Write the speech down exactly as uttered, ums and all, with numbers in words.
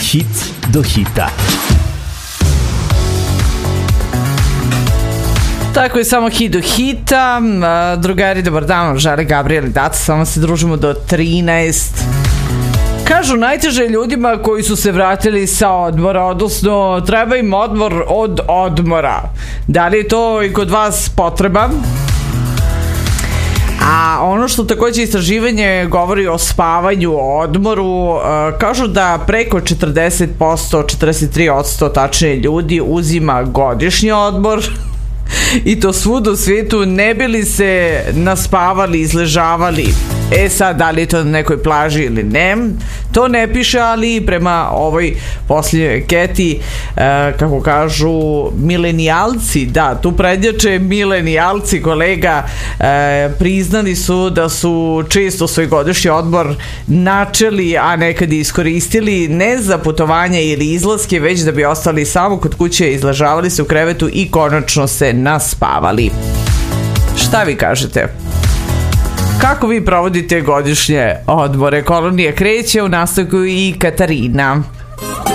Hit do hita. Tako je, samo hit do hita. Drugari, dobar dan, žele Gabriel i Daca, samo se družimo do trinaest. Kažu najteže ljudima koji su se vratili sa odmora, odnosno treba im odmor od odmora. Da li je to i kod vas potreba? A ono što takođe istraživanje govori o spavanju, o odmoru, kažu da preko četrdeset posto, četrdeset tri posto tačnije ljudi uzima godišnji odmor i to svud u svijetu, ne bi li se naspavali, izležavali. E sad, da li je to na nekoj plaži ili ne, to ne piše, ali prema ovoj posljednjoj anketi, e, kako kažu milenijalci, da, tu prednjače milenijalci, kolega, e, priznali su da su često svoj godišnji odmor načeli, a nekad i iskoristili ne za putovanje ili izlaske, već da bi ostali samo kod kuće, izležavali se u krevetu i konačno se naspavali. Šta vi kažete? Kako vi provodite godišnje odmore? Kolonija kreće, u nastavku i Katarina.